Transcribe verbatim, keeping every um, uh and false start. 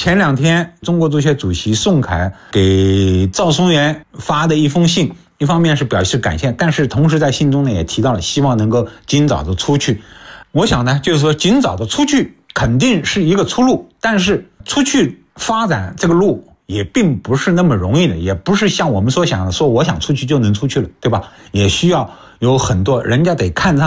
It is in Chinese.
前两天中国足协主席宋凯给赵松元发的一封信，一方面是表示感谢，但是同时在信中呢也提到了希望能够尽早的出去。我想呢就是说尽早的出去肯定是一个出路，但是出去发展这个路也并不是那么容易的，也不是像我们所想的说我想出去就能出去了，对吧？也需要有很多人家得看上